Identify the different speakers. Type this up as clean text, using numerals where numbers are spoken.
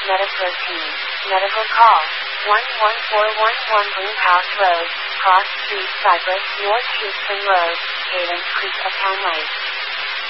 Speaker 1: Metaprotein. Medical call. 11411 Greenhouse Road, Cross Street, Cypress, North Houston Road, Cadence Creek upon Lake.